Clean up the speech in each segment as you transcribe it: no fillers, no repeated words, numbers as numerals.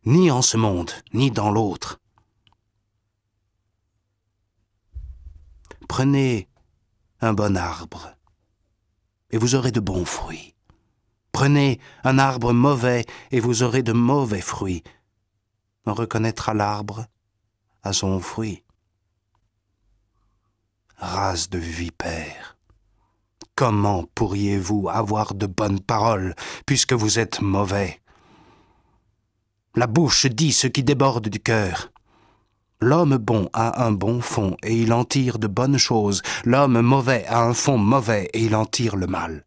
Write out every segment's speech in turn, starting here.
ni en ce monde, ni dans l'autre. Prenez un bon arbre, et vous aurez de bons fruits. Prenez un arbre mauvais, et vous aurez de mauvais fruits. On reconnaîtra l'arbre à son fruit. Race de vipères, comment pourriez-vous avoir de bonnes paroles, puisque vous êtes mauvais? La bouche dit ce qui déborde du cœur. L'homme bon a un bon fond, et il en tire de bonnes choses. L'homme mauvais a un fond mauvais, et il en tire le mal.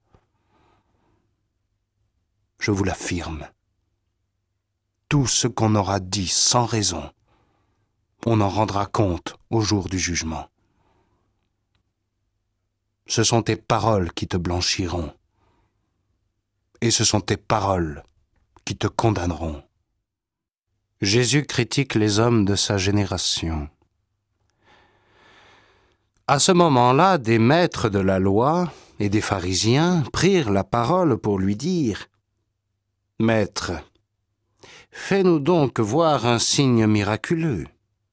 Je vous l'affirme, tout ce qu'on aura dit sans raison, on en rendra compte au jour du jugement. Ce sont tes paroles qui te blanchiront, et ce sont tes paroles qui te condamneront. Jésus critique les hommes de sa génération. À ce moment-là, des maîtres de la loi et des pharisiens prirent la parole pour lui dire « Maître, fais-nous donc voir un signe miraculeux. »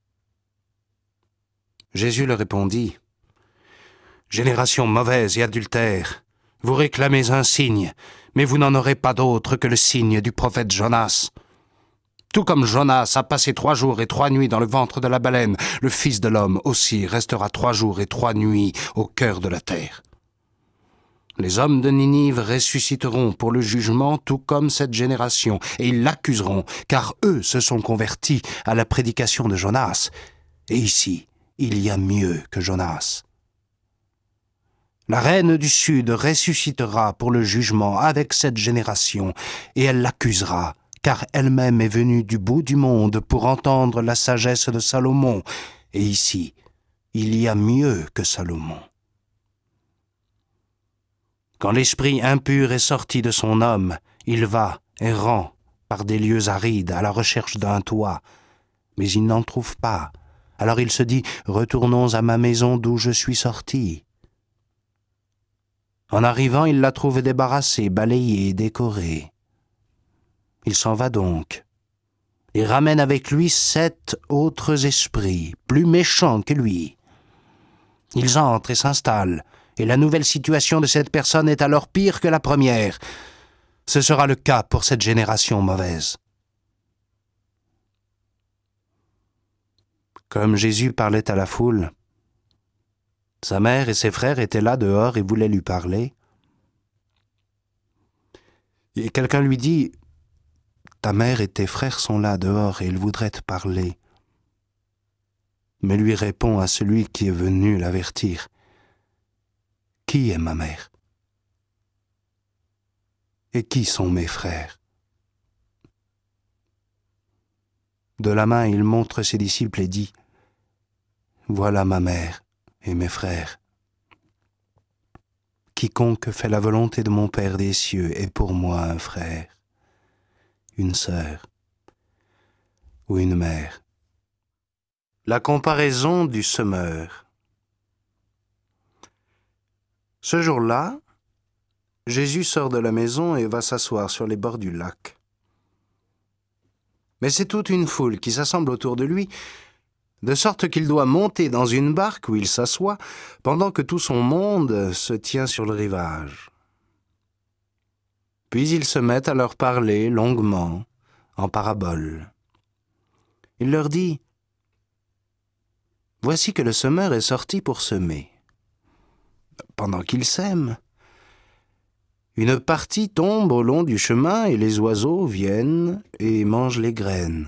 Jésus leur répondit « Génération mauvaise et adultère, vous réclamez un signe, mais vous n'en aurez pas d'autre que le signe du prophète Jonas. Tout comme Jonas a passé 3 jours et 3 nuits dans le ventre de la baleine, le Fils de l'homme aussi restera 3 jours et 3 nuits au cœur de la terre. Les hommes de Ninive ressusciteront pour le jugement tout comme cette génération, et ils l'accuseront, car eux se sont convertis à la prédication de Jonas. Et ici, il y a mieux que Jonas. La reine du Sud ressuscitera pour le jugement avec cette génération, et elle l'accusera, car elle-même est venue du bout du monde pour entendre la sagesse de Salomon. Et ici, il y a mieux que Salomon. Quand l'esprit impur est sorti de son homme, il va, errant, par des lieux arides, à la recherche d'un toit. Mais il n'en trouve pas. Alors il se dit, « Retournons à ma maison d'où je suis sorti. » En arrivant, il la trouve débarrassée, balayée, décorée. Il s'en va donc, et ramène avec lui 7 autres esprits, plus méchants que lui. Ils entrent et s'installent, et la nouvelle situation de cette personne est alors pire que la première. Ce sera le cas pour cette génération mauvaise. Comme Jésus parlait à la foule, sa mère et ses frères étaient là dehors et voulaient lui parler. Et quelqu'un lui dit, « Ta mère et tes frères sont là dehors et ils voudraient te parler. » Mais lui répond à celui qui est venu l'avertir, « Qui est ma mère? Et qui sont mes frères? » De la main, il montre ses disciples et dit, « Voilà ma mère et mes frères. Quiconque fait la volonté de mon Père des cieux est pour moi un frère, une sœur ou une mère. » La comparaison du semeur. Ce jour-là, Jésus sort de la maison et va s'asseoir sur les bords du lac. Mais c'est toute une foule qui s'assemble autour de lui, de sorte qu'il doit monter dans une barque où il s'assoit, pendant que tout son monde se tient sur le rivage. Puis il se met à leur parler longuement, en paraboles. Il leur dit, « Voici que le semeur est sorti pour semer. Pendant qu'il sème, une partie tombe au long du chemin et les oiseaux viennent et mangent les graines.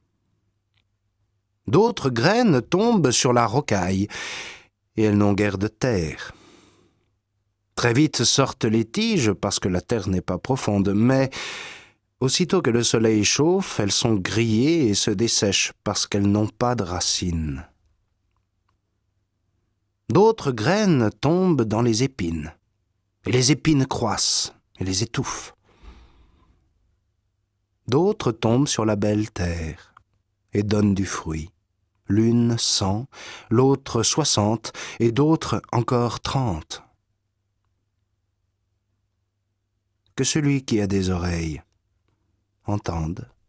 D'autres graines tombent sur la rocaille et elles n'ont guère de terre. Très vite sortent les tiges parce que la terre n'est pas profonde, mais aussitôt que le soleil chauffe, elles sont grillées et se dessèchent parce qu'elles n'ont pas de racines. D'autres graines tombent dans les épines, et les épines croissent et les étouffent. D'autres tombent sur la belle terre et donnent du fruit, l'une 100, l'autre 60, et d'autres encore 30. Que celui qui a des oreilles entende.